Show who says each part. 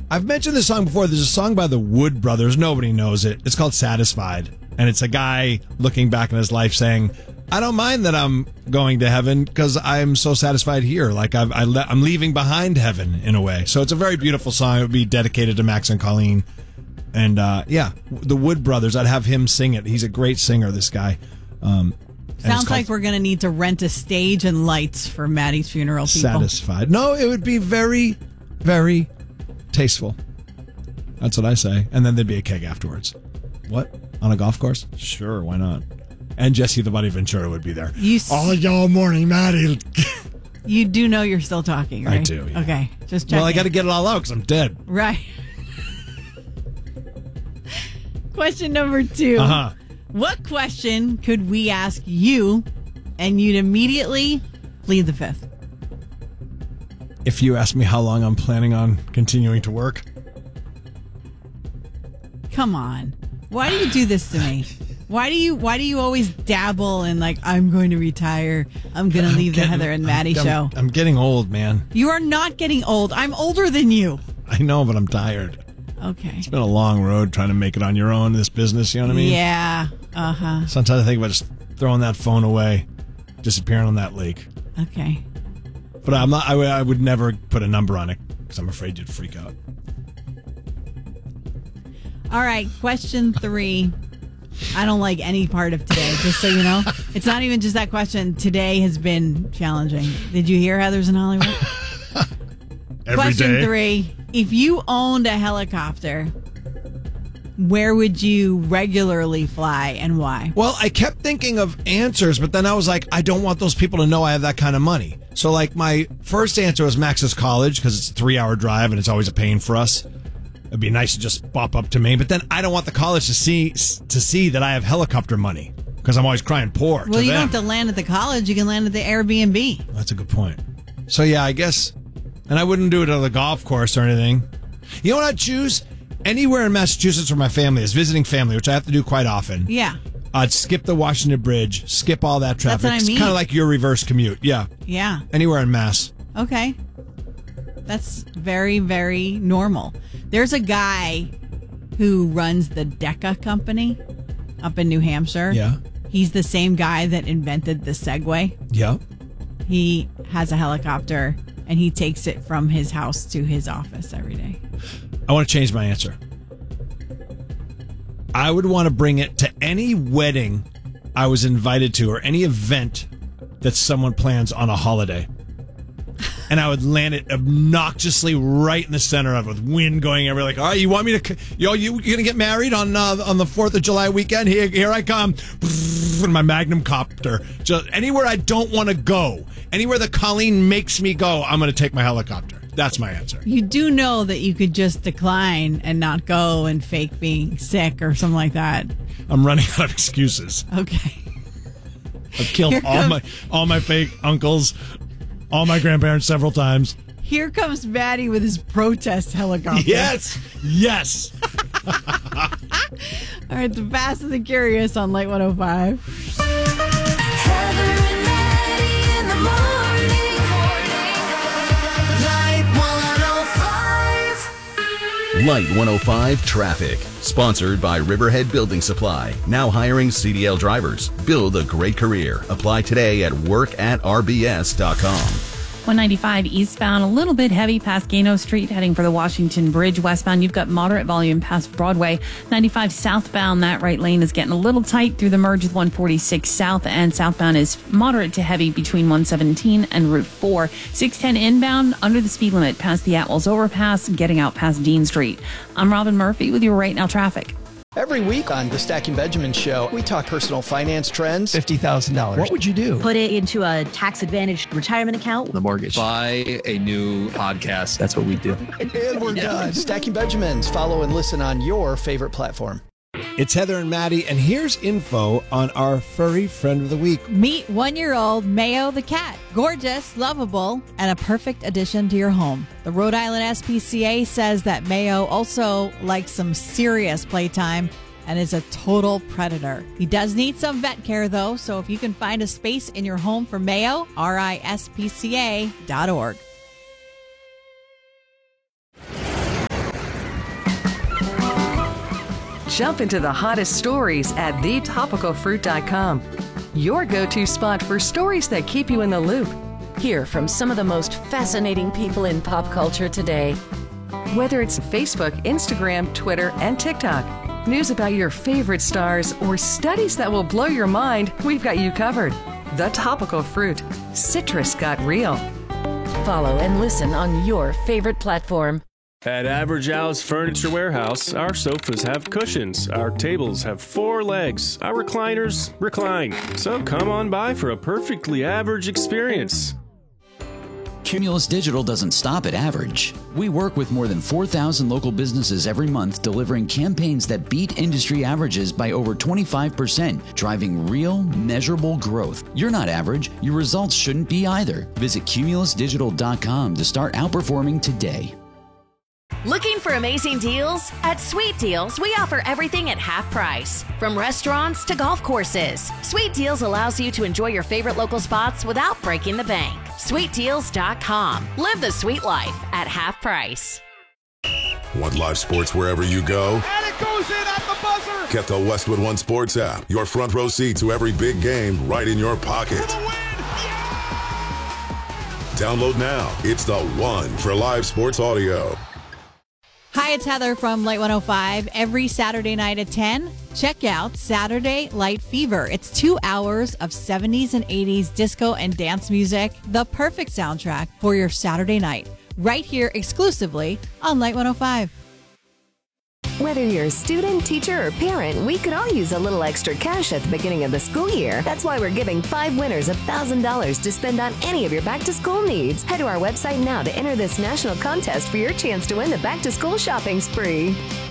Speaker 1: I've mentioned this song before. There's a song by the Wood Brothers. Nobody knows it. It's called Satisfied. And it's a guy looking back in his life saying, I don't mind that I'm going to heaven because I'm so satisfied here. Like I'm leaving behind heaven in a way. So it's a very beautiful song. It would be dedicated to Max and Colleen. And the Wood Brothers. I'd have him sing it. He's a great singer, this guy.
Speaker 2: Sounds like we're going to need to rent a stage and lights for Maddie's funeral, people.
Speaker 1: Satisfied. No, it would be very, very tasteful. That's what I say. And then there'd be a keg afterwards. What? On a golf course? Sure, why not? And Jesse the Bunny Ventura would be there. All y'all morning, Maddie.
Speaker 2: You do know you're still talking, right?
Speaker 1: I do, yeah.
Speaker 2: Okay, just checking.
Speaker 1: Well, I got to get it all out because I'm dead.
Speaker 2: Right. Question number 2.
Speaker 1: Uh-huh.
Speaker 2: What question could we ask you and you'd immediately plead the fifth?
Speaker 1: If you ask me how long I'm planning on continuing to work.
Speaker 2: Come on. Why do you do this to me? Why do you always dabble in like, I'm going to retire, I'm going to leave the Heather and Maddie show?
Speaker 1: I'm getting old, man.
Speaker 2: You are not getting old. I'm older than you.
Speaker 1: I know, but I'm tired.
Speaker 2: Okay.
Speaker 1: It's been a long road trying to make it on your own in this business, you know what I mean?
Speaker 2: Yeah. Uh-huh.
Speaker 1: Sometimes I think about just throwing that phone away, disappearing on that lake.
Speaker 2: Okay.
Speaker 1: But I'm not. I would never put a number on it because I'm afraid you'd freak out.
Speaker 2: All right, question 3. I don't like any part of today, just so you know. It's not even just that question. Today has been challenging. Did you hear Heather's in Hollywood? Question 3. If you owned a helicopter, where would you regularly fly and why?
Speaker 1: Well, I kept thinking of answers, but then I was like, I don't want those people to know I have that kind of money. So, like, my first answer was Max's college because it's a 3-hour drive and it's always a pain for us. It'd be nice to just pop up to me, but then I don't want the college to see that I have helicopter money because I'm always crying poor.
Speaker 2: Well, you don't have to land at the college; you can land at the Airbnb.
Speaker 1: That's a good point. So yeah, I guess, and I wouldn't do it at the golf course or anything. You know what I'd choose? Anywhere in Massachusetts where my family is, visiting family, which I have to do quite often.
Speaker 2: Yeah.
Speaker 1: I'd skip the Washington Bridge, skip all that traffic.
Speaker 2: That's what I mean.
Speaker 1: It's kind of like your reverse commute. Yeah.
Speaker 2: Yeah.
Speaker 1: Anywhere in Mass.
Speaker 2: Okay. That's very, very normal. There's a guy who runs the Deca company up in New Hampshire.
Speaker 1: Yeah.
Speaker 2: He's the same guy that invented the Segway.
Speaker 1: Yeah.
Speaker 2: He has a helicopter and he takes it from his house to his office every day.
Speaker 1: I want to change my answer. I would want to bring it to any wedding I was invited to or any event that someone plans on a holiday. And I would land it obnoxiously right in the center of it with wind going everywhere. Like, all right, you want me to, you going to get married on the 4th of July weekend? Here I come. In my Magnum copter. Just anywhere I don't want to go. Anywhere that Colleen makes me go, I'm going to take my helicopter. That's my answer.
Speaker 2: You do know that you could just decline and not go and fake being sick or something like that.
Speaker 1: I'm running out of excuses.
Speaker 2: Okay.
Speaker 1: I've killed all my fake uncles, all my grandparents several times.
Speaker 2: Here comes Maddie with his protest helicopter.
Speaker 1: Yes. Yes.
Speaker 2: All right, the Fast and the Curious on Light 105.
Speaker 3: Heather and Maddie in the morning. Light 105.
Speaker 4: Light 105 Traffic. Sponsored by Riverhead Building Supply. Now hiring CDL drivers. Build a great career. Apply today at workatrbs.com.
Speaker 5: 195 eastbound, a little bit heavy past Gano Street, heading for the Washington Bridge. Westbound, you've got moderate volume past Broadway. 95 southbound, that right lane is getting a little tight through the merge with 146 south, and southbound is moderate to heavy between 117 and Route 4. 610 inbound, under the speed limit past the Atwells Overpass, getting out past Dean Street. I'm Robin Murphy with your Right Now Traffic.
Speaker 6: Every week on the Stacking Benjamin Show, we talk personal finance trends.
Speaker 7: $50,000. What would you do?
Speaker 8: Put it into a tax-advantaged retirement account.
Speaker 7: The mortgage.
Speaker 9: Buy a new podcast.
Speaker 7: That's what we do.
Speaker 6: And we're done. Stacking Benjamins. Follow and listen on your favorite platform.
Speaker 1: It's Heather and Maddie, and here's info on our furry friend of the week.
Speaker 2: Meet 1-year-old Mayo the cat. Gorgeous, lovable, and a perfect addition to your home. The Rhode Island SPCA says that Mayo also likes some serious playtime and is a total predator. He does need some vet care, though, so if you can find a space in your home for Mayo, rispca.org.
Speaker 7: Jump into the hottest stories at thetopicalfruit.com. Your go-to spot for stories that keep you in the loop.
Speaker 10: Hear from some of the most fascinating people in pop culture today.
Speaker 7: Whether it's Facebook, Instagram, Twitter, and TikTok, news about your favorite stars, or studies that will blow your mind, we've got you covered. The Topical Fruit. Citrus got real.
Speaker 10: Follow and listen on your favorite platform.
Speaker 11: At Average Al's Furniture Warehouse, our sofas have cushions, our tables have 4 legs, our recliners recline. So come on by for a perfectly average experience.
Speaker 12: Cumulus Digital doesn't stop at average. We work with more than 4,000 local businesses every month, delivering campaigns that beat industry averages by over 25%, driving real, measurable growth. You're not average. Your results shouldn't be either. Visit cumulusdigital.com to start outperforming today.
Speaker 13: Looking for amazing deals? At Sweet Deals, we offer everything at half price. From restaurants to golf courses, Sweet Deals allows you to enjoy your favorite local spots without breaking the bank. SweetDeals.com. Live the sweet life at half price.
Speaker 14: Want live sports wherever you go?
Speaker 15: And it goes in at the buzzer!
Speaker 14: Get the Westwood One Sports app. Your front row seat to every big game right in your pocket. Download now. It's the one for live sports audio.
Speaker 2: Hi, it's Heather from Light 105. Every Saturday night at 10, check out Saturday Light Fever. It's 2 hours of 70s and 80s disco and dance music, the perfect soundtrack for your Saturday night, right here exclusively on Light 105.
Speaker 16: Whether you're a student, teacher, or parent, we could all use a little extra cash at the beginning of the school year. That's why we're giving 5 winners $1,000 to spend on any of your back-to-school needs. Head to our website now to enter this national contest for your chance to win the back-to-school shopping spree.